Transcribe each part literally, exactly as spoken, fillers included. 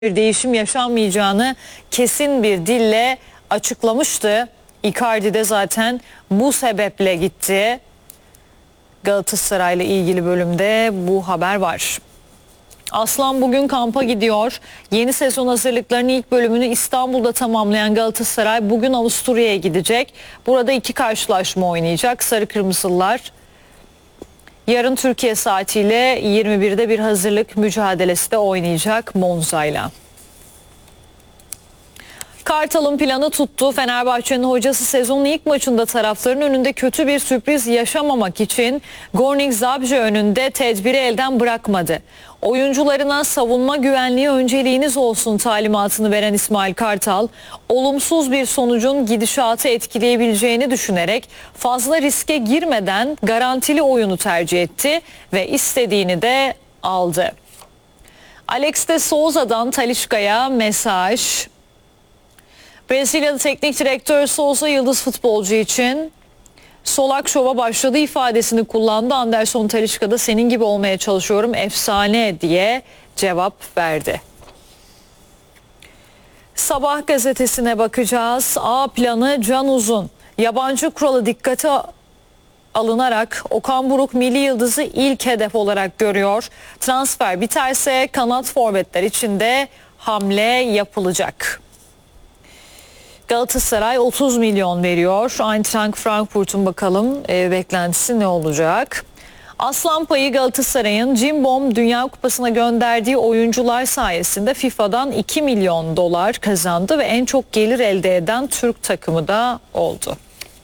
bir değişim yaşanmayacağını kesin bir dille açıklamıştı. Icardi de zaten bu sebeple gitti. Galatasaray'la ilgili bölümde bu haber var. Aslan bugün kampa gidiyor. Yeni sezon hazırlıklarının ilk bölümünü İstanbul'da tamamlayan Galatasaray bugün Avusturya'ya gidecek. Burada iki karşılaşma oynayacak. Sarı Kırmızılılar yarın Türkiye saatiyle yirmi birde bir hazırlık mücadelesi de oynayacak Monza'yla. Kartal'ın planı tuttu. Fenerbahçe'nin hocası sezonun ilk maçında taraftarın önünde kötü bir sürpriz yaşamamak için Gornik Zabrze önünde tedbiri elden bırakmadı. Oyuncularına savunma güvenliği önceliğiniz olsun talimatını veren İsmail Kartal, olumsuz bir sonucun gidişatı etkileyebileceğini düşünerek fazla riske girmeden garantili oyunu tercih etti ve istediğini de aldı. Alex de Souza'dan Talisca'ya mesaj. Brezilyalı teknik direktör Souza yıldız futbolcu için solak şova başladı ifadesini kullandı. Anderson Talisca da senin gibi olmaya çalışıyorum efsane diye cevap verdi. Sabah gazetesine bakacağız. A planı Can Uzun. Yabancı kuralı dikkate alınarak Okan Buruk milli yıldızı ilk hedef olarak görüyor. Transfer biterse kanat forvetler için de hamle yapılacak. Galatasaray otuz milyon veriyor. Eintracht Frankfurt'un bakalım e, beklentisi ne olacak? Aslan payı Galatasaray'ın Cimbom Dünya Kupası'na gönderdiği oyuncular sayesinde FIFA'dan iki milyon dolar kazandı ve en çok gelir elde eden Türk takımı da oldu.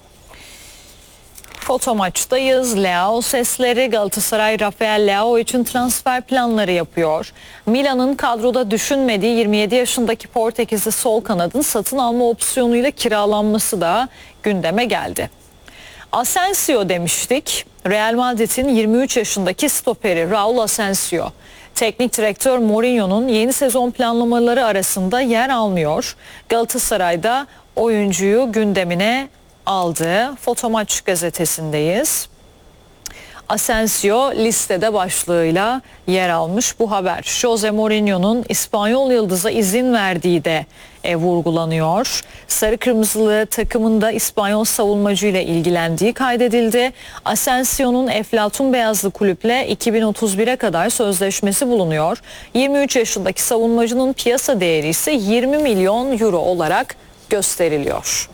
Foto maçtayız. Leao sesleri. Galatasaray Rafael Leao için transfer planları yapıyor. Milan'ın kadroda düşünmediği yirmi yedi yaşındaki Portekizli sol kanadın satın alma opsiyonuyla kiralanması da gündeme geldi. Asensio demiştik. Real Madrid'in yirmi üç yaşındaki stoperi Raul Asensio. Teknik direktör Mourinho'nun yeni sezon planlamaları arasında yer almıyor. Galatasaray'da oyuncuyu gündemine aldı. Fotomaç gazetesindeyiz. Asensio listede başlığıyla yer almış bu haber. Jose Mourinho'nun İspanyol yıldıza izin verdiği de e, vurgulanıyor. Sarı Kırmızılı takımında İspanyol savunmacıyla ilgilendiği kaydedildi. Asensio'nun Eflatun Beyazlı kulüple iki bin otuz bire kadar sözleşmesi bulunuyor. yirmi üç yaşındaki savunmacının piyasa değeri ise yirmi milyon euro olarak gösteriliyor.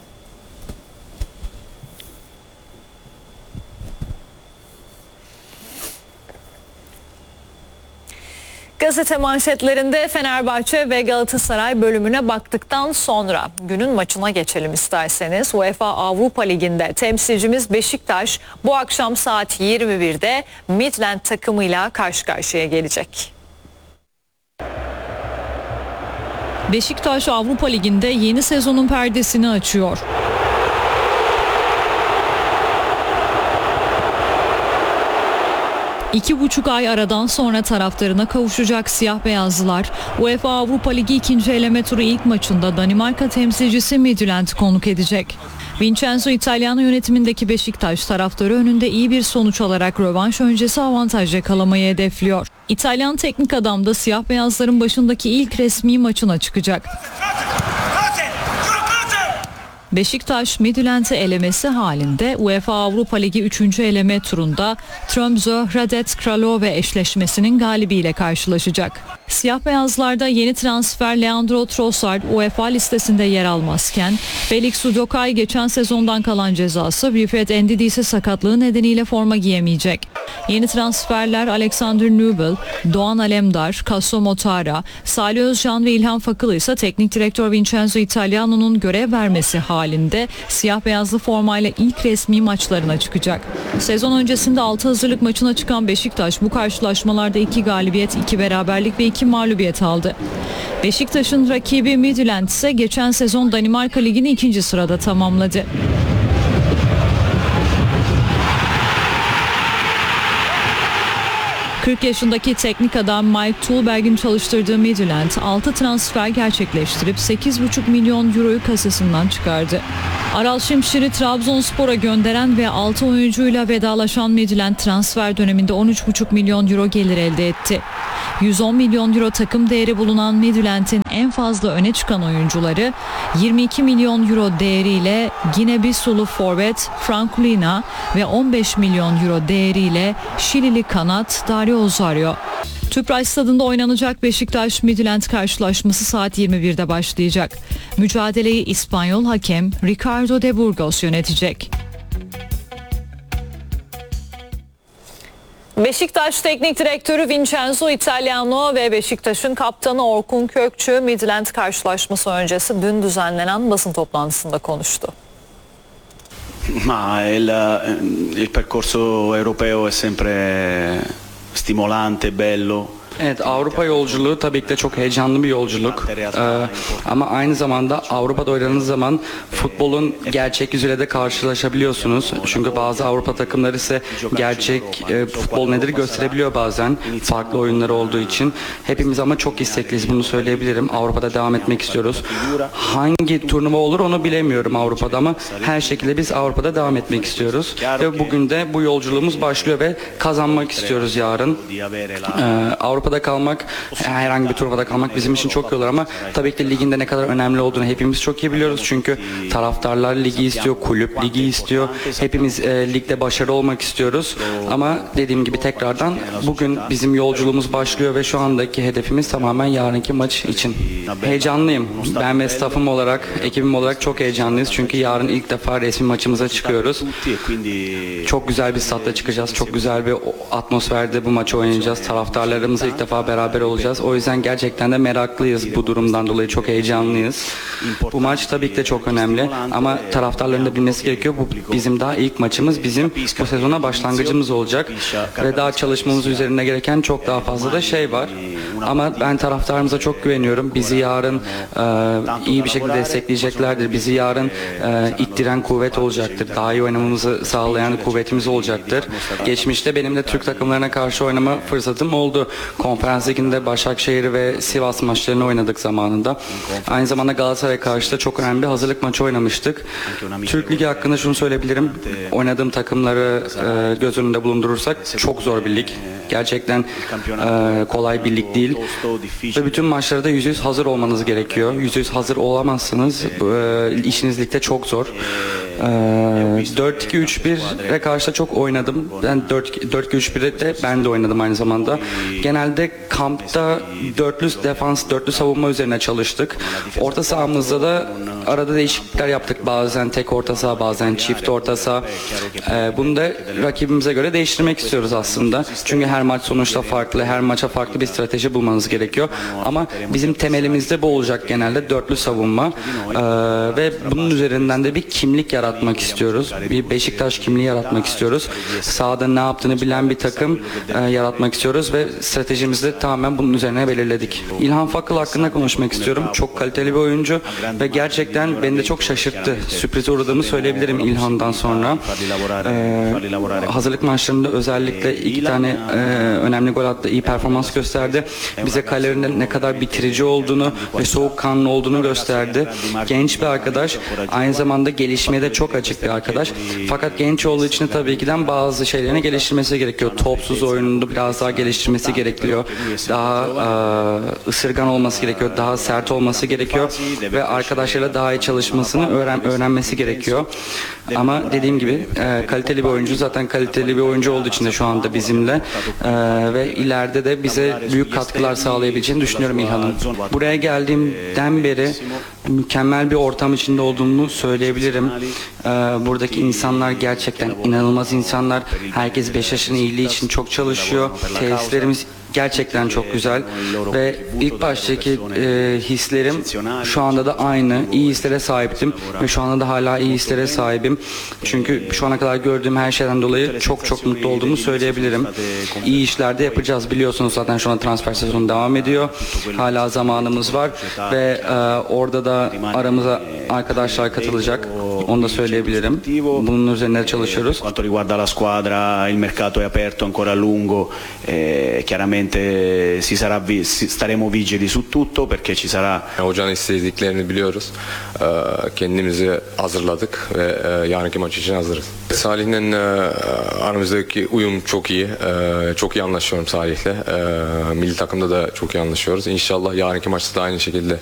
Gazete manşetlerinde Fenerbahçe ve Galatasaray bölümüne baktıktan sonra günün maçına geçelim isterseniz. UEFA Avrupa Ligi'nde temsilcimiz Beşiktaş bu akşam saat yirmi birde Midland takımıyla karşı karşıya gelecek. Beşiktaş Avrupa Ligi'nde yeni sezonun perdesini açıyor. İki buçuk ay aradan sonra taraftarına kavuşacak siyah beyazlılar UEFA Avrupa Ligi ikinci eleme turu ilk maçında Danimarka temsilcisi Midtjylland'i konuk edecek. Vincenzo Italiano yönetimindeki Beşiktaş taraftarı önünde iyi bir sonuç alarak rövanş öncesi avantaj yakalamayı hedefliyor. İtalyan teknik adam da siyah beyazların başındaki ilk resmi maçına çıkacak. Beşiktaş Midtjylland'i elemesi halinde UEFA Avrupa Ligi üçüncü eleme turunda Tromsø Hradec Kralove eşleşmesinin galibiyle karşılaşacak. Siyah beyazlarda yeni transfer Leandro Trossard UEFA listesinde yer almazken Felix Udokai geçen sezondan kalan cezası Wilfred Ndidi ise sakatlığı nedeniyle forma giyemeyecek. Yeni transferler Alexander Nubel, Doğan Alemdar, Kasso Motara, Salih Özcan ve İlhan Fakılı ise teknik direktör Vincenzo Italiano'nun görev vermesi halinde siyah beyazlı formayla ilk resmi maçlarına çıkacak. Sezon öncesinde altı hazırlık maçına çıkan Beşiktaş bu karşılaşmalarda iki galibiyet, iki beraberlik ve iki mağlubiyet aldı. Beşiktaş'ın rakibi Midtjylland ise geçen sezon Danimarka Ligi'ni ikinci sırada tamamladı. kırk yaşındaki teknik adam Mike Tulberg'in çalıştırdığı Midtjylland altı transfer gerçekleştirip sekiz buçuk milyon euroyu kasasından çıkardı. Aral Şimşir'i Trabzonspor'a gönderen ve altı oyuncuyla vedalaşan Midtjylland transfer döneminde on üç buçuk milyon euro gelir elde etti. yüz on milyon euro takım değeri bulunan Midtjylland'in en fazla öne çıkan oyuncuları yirmi iki milyon euro değeriyle Gine-Bissau forvet Frank Lina ve on beş milyon euro değeriyle Şilili kanat Dario Osorio. Tüpraş Stadı'nda oynanacak Beşiktaş-Midtjylland karşılaşması saat yirmi birde başlayacak. Mücadeleyi İspanyol hakem Ricardo de Burgos yönetecek. Beşiktaş Teknik Direktörü Vincenzo Italiano ve Beşiktaş'ın kaptanı Orkun Kökçü Midtjylland karşılaşması öncesi dün düzenlenen basın toplantısında konuştu. Ma il, il percorso europeo è sempre stimolante, bello. Evet, Avrupa yolculuğu tabii ki de çok heyecanlı bir yolculuk. Ee, ama aynı zamanda Avrupa'da oynadığınız zaman futbolun gerçek yüzüyle de karşılaşabiliyorsunuz. Çünkü bazı Avrupa takımları ise gerçek e, futbol nedir gösterebiliyor bazen, farklı oyunları olduğu için. Hepimiz ama çok istekliyiz, bunu söyleyebilirim. Avrupa'da devam etmek istiyoruz. Hangi turnuva olur onu bilemiyorum Avrupa'da ama her şekilde biz Avrupa'da devam etmek istiyoruz. Ve bugün de bu yolculuğumuz başlıyor ve kazanmak istiyoruz yarın. Ee, Avrupa Avrupa'da kalmak, herhangi bir turnuvada kalmak bizim için çok iyi olur ama tabii ki de liginde ne kadar önemli olduğunu hepimiz çok iyi biliyoruz. Çünkü taraftarlar ligi istiyor, kulüp ligi istiyor. Hepimiz e, ligde başarılı olmak istiyoruz. Ama dediğim gibi tekrardan bugün bizim yolculuğumuz başlıyor ve şu andaki hedefimiz tamamen yarınki maç için. Heyecanlıyım. Ben ve staffım olarak, ekibim olarak çok heyecanlıyız. Çünkü yarın ilk defa resmi maçımıza çıkıyoruz. Çok güzel bir statta çıkacağız. Çok güzel bir atmosferde bu maçı oynayacağız. Taraftarlarımızla ilk defa beraber olacağız. O yüzden gerçekten de meraklıyız bu durumdan dolayı. Çok heyecanlıyız. Bu maç tabii ki de çok önemli ama taraftarların da bilmesi gerekiyor. Bu bizim daha ilk maçımız. Bizim bu sezona başlangıcımız olacak ve daha çalışmamız üzerine gereken çok daha fazla da şey var. Ama ben taraftarımıza çok güveniyorum. Bizi yarın e, iyi bir şekilde destekleyeceklerdir. Bizi yarın e, ittiren kuvvet olacaktır. Daha iyi oynamamızı sağlayan kuvvetimiz olacaktır. Geçmişte benim de Türk takımlarına karşı oynama fırsatım oldu. Konferans Ligi'nde Başakşehir ve Sivas maçlarını oynadık zamanında. Aynı zamanda Galatasaray'a karşı da çok önemli bir hazırlık maçı oynamıştık. Türk Ligi hakkında şunu söyleyebilirim. Oynadığım takımları e, göz önünde bulundurursak çok zor bir lig. Gerçekten e, kolay bir lig değil. Ve bütün maçlarda yüzde yüz hazır olmanız gerekiyor. yüzde yüz hazır olamazsınız. E, işiniz ligde çok zor. E, dört iki üç bir'e karşı da çok oynadım. Ben dört iki üç bir'e de ben de oynadım aynı zamanda. Genelde kampta dörtlü defans, dörtlü savunma üzerine çalıştık. Orta sahamızda da arada değişiklikler yaptık. Bazen tek orta saha, bazen çift orta saha. Ee, bunu da rakibimize göre değiştirmek istiyoruz aslında. Çünkü her maç sonuçta farklı, her maça farklı bir strateji bulmanız gerekiyor. Ama bizim temelimizde bu olacak genelde, dörtlü savunma. Ee, ve bunun üzerinden de bir kimlik yaratmak istiyoruz. Bir Beşiktaş kimliği yaratmak istiyoruz. Sahada ne yaptığını bilen bir takım e, yaratmak istiyoruz ve stratejimizi de tamamen bunun üzerine belirledik. İlhan Fakıl hakkında konuşmak istiyorum. Çok kaliteli bir oyuncu ve gerçekten beni de çok şaşırttı. Sürprize uğradığımı söyleyebilirim İlhan'dan sonra. Ee, hazırlık maçlarında özellikle iki tane e, önemli gol attı. İyi performans gösterdi. Bize kalelerinde ne kadar bitirici olduğunu ve soğukkanlı olduğunu gösterdi. Genç bir arkadaş. Aynı zamanda gelişmeye de çok açık bir arkadaş. Fakat genç olduğu için tabii ki de bazı şeylerini geliştirmesi gerekiyor. Topsuz oyununu biraz daha geliştirmesi gerekiyor. Daha e, ısırgan olması gerekiyor. Daha sert olması gerekiyor. Ve arkadaşlarıyla daha iyi çalışmasını öğren öğrenmesi gerekiyor. Ama dediğim gibi e, kaliteli bir oyuncu. Zaten kaliteli bir oyuncu olduğu için de şu anda bizimle. E, ve ileride de bize büyük katkılar sağlayabileceğini düşünüyorum İlhan'ın. Buraya geldiğimden beri mükemmel bir ortam içinde olduğumu söyleyebilirim. Ee, buradaki insanlar gerçekten inanılmaz insanlar. Herkes Beşiktaş'ın iyiliği için çok çalışıyor. Tesislerimiz gerçekten çok güzel ve ilk baştaki e, hislerim şu anda da aynı. İyi hislere sahiptim ve şu anda da hala iyi hislere sahibim. Çünkü şu ana kadar gördüğüm her şeyden dolayı çok çok mutlu olduğumu söyleyebilirim. İyi işlerde yapacağız, biliyorsunuz zaten şu an transfer sezonu devam ediyor. Hala zamanımız var ve e, orada da aramıza arkadaşlar katılacak. Onu da söyleyebilirim. Bunun üzerine çalışıyoruz. Per quanto riguarda la squadra, il mercato è aperto ancora a lungo, eh, chiaramente si sarà vi- si- staremo vigili su tutto perché ci sarà Hocanın istediklerini biliyoruz. Ee, Kendimizi hazırladık ve e, yarınki maç için hazırız. Salih'le e, aramızdaki uyum çok iyi. Ee, Çok iyi anlaşıyorum Salih'le. Ee, Milli takımda da çok iyi anlaşıyoruz. İnşallah yarınki maçta da aynı şekilde